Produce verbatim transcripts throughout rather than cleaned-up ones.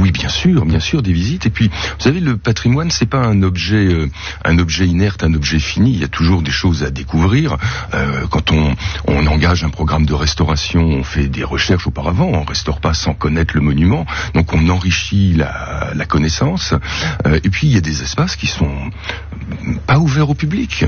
oui, bien sûr, bien sûr, des visites. Et puis, vous savez, le patrimoine, c'est pas un objet, euh, un objet inerte, un objet fini. Il y a toujours des choses à découvrir. Euh, quand on, on engage un programme de restauration, on fait des recherches auparavant. On restaure pas sans connaître le monument. Donc, on enrichit la, la connaissance. Euh, et puis, il y a des espaces qui sont pas ouverts au public.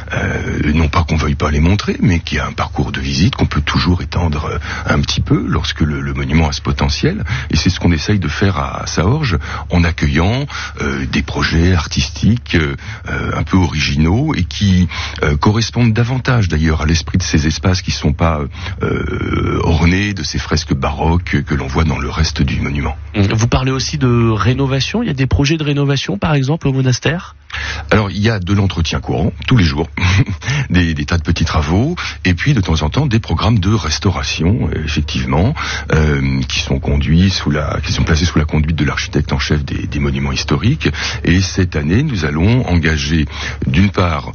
Euh, non pas qu'on veuille pas les montrer, mais qu'il y a un parcours de visite qu'on peut toujours étendre un petit peu lorsque le, le monument a ce potentiel. Et c'est ce qu'on essaye de faire à, à Saorge, en accueillant euh, des projets artistiques euh, un peu originaux et qui euh, correspondent davantage d'ailleurs à l'esprit de ces espaces qui sont pas euh, ornés de ces fresques baroques que l'on voit dans le reste du monument. Vous parlez aussi de rénovation. Il y a des projets de rénovation, par exemple, au monastère ? Alors, il y a de l'entretien courant, tous les jours, des, des tas de petits travaux, et puis de temps en temps des programmes de restauration, effectivement, euh, qui sont conduits sous la, qui sont placés sous la conduite de l'architecte en chef des, des monuments historiques. Et cette année, nous allons engager, d'une part,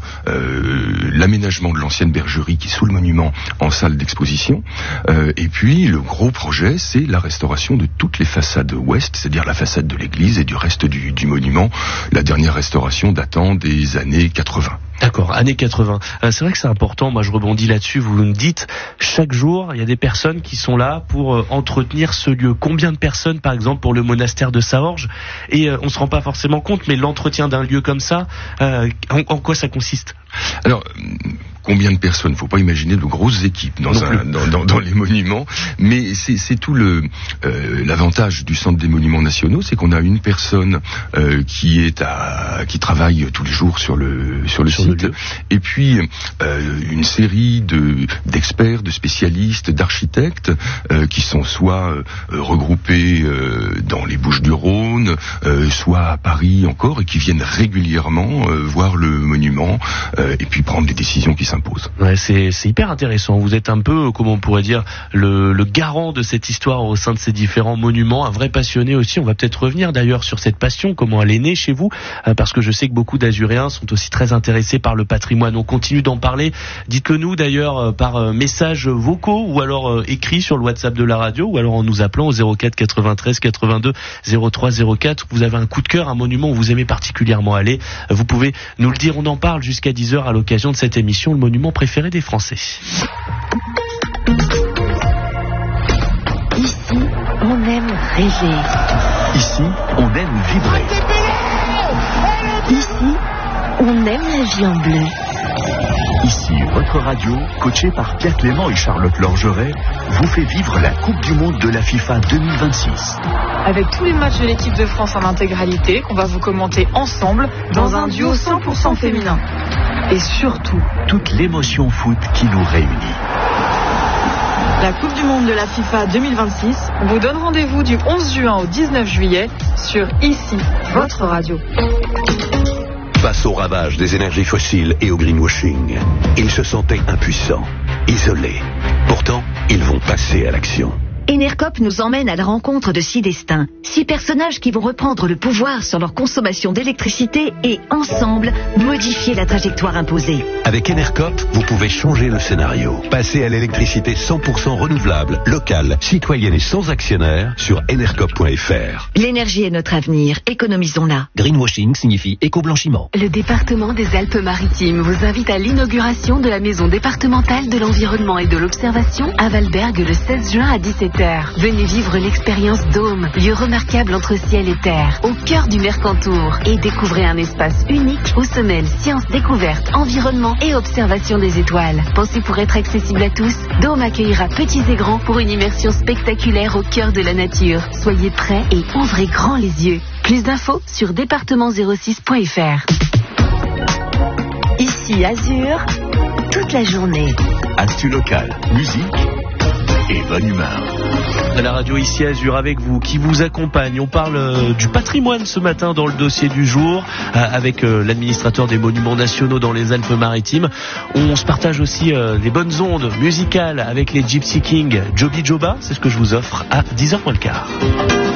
euh, l'aménagement de l'ancienne bergerie qui est sous le monument en salle d'exposition, euh, et puis le gros projet, c'est la restauration de toutes les façades ouest, c'est-à-dire la façade de l'église et du reste du, du monument. La dernière restauration datant des années quatre-vingts. D'accord, années quatre-vingts. Euh, c'est vrai que c'est important, moi je rebondis là-dessus, vous me dites, chaque jour, il y a des personnes qui sont là pour euh, entretenir ce lieu. Combien de personnes, par exemple, pour le monastère de Saorge ? Et euh, on se rend pas forcément compte, mais l'entretien d'un lieu comme ça, euh, en, en quoi ça consiste ? Alors, combien de personnes ? Faut pas imaginer de grosses équipes dans, un, dans, dans, dans les monuments, mais c'est, c'est tout le euh, l'avantage du Centre des Monuments Nationaux, c'est qu'on a une personne euh, qui est à qui travaille tous les jours sur le sur le sur site, le et puis euh, une série de d'experts, de spécialistes, d'architectes euh, qui sont soit euh, regroupés euh, dans les Bouches-du-Rhône, euh, soit à Paris encore, et qui viennent régulièrement euh, voir le monument euh, et puis prendre des décisions qui s'imposent. Ouais, c'est, c'est hyper intéressant. Vous êtes un peu, comment on pourrait dire, le, le garant de cette histoire au sein de ces différents monuments, un vrai passionné aussi. On va peut-être revenir d'ailleurs sur cette passion, comment elle est née chez vous, euh, parce que je sais que beaucoup d'Azuréens sont aussi très intéressés par le patrimoine. On continue d'en parler. Dites-le nous d'ailleurs euh, par euh, messages vocaux ou alors euh, écrits sur le WhatsApp de la radio ou alors en nous appelant au zéro quatre quatre-vingt-treize quatre-vingt-deux zéro trois zéro quatre. Vous avez un coup de cœur, un monument où vous aimez particulièrement aller. Euh, vous pouvez nous le dire. On en parle jusqu'à dix heures à l'occasion de cette émission, le monument préféré des Français. Ici, on aime rêver. Ici, on aime vibrer. Ici, on aime la vie en bleu. Ici, votre radio, coachée par Pierre Clément et Charlotte Lorgeret, vous fait vivre la Coupe du Monde de la FIFA deux mille vingt-six. Avec tous les matchs de l'équipe de France en intégralité, qu'on va vous commenter ensemble dans un duo cent pour cent féminin. Et surtout, toute l'émotion foot qui nous réunit. La Coupe du Monde de la FIFA deux mille vingt-six vous donne rendez-vous du onze juin au dix-neuf juillet sur Ici, votre radio. Face au ravage des énergies fossiles et au greenwashing, ils se sentaient impuissants, isolés. Pourtant, ils vont passer à l'action. Enercop nous emmène à la rencontre de six destins, six personnages qui vont reprendre le pouvoir sur leur consommation d'électricité et, ensemble, modifier la trajectoire imposée. Avec Enercop, vous pouvez changer le scénario. Passer à l'électricité cent pour cent renouvelable, locale, citoyenne et sans actionnaire sur enercop point f r. L'énergie est notre avenir, économisons-la. Greenwashing signifie éco-blanchiment. Le département des Alpes-Maritimes vous invite à l'inauguration de la maison départementale de l'environnement et de l'observation à Valberg le seize juin à dix-sept heures. Venez vivre l'expérience Dôme, lieu remarquable entre ciel et terre, au cœur du Mercantour, et découvrez un espace unique où se mêlent sciences, découvertes, environnement et observation des étoiles. Pensez pour être accessible à tous, Dôme accueillera petits et grands pour une immersion spectaculaire au cœur de la nature. Soyez prêts et ouvrez grand les yeux. Plus d'infos sur département zéro six point f r. Ici Azur, toute la journée. Actu locale, musique et bonne humeur. À la radio Ici Azur avec vous, qui vous accompagne. On parle euh, du patrimoine ce matin dans le dossier du jour euh, avec euh, l'administrateur des monuments nationaux dans les Alpes-Maritimes. On se partage aussi euh, les bonnes ondes musicales avec les Gypsy Kings. Joby Joba, c'est ce que je vous offre à dix heures moins le quart.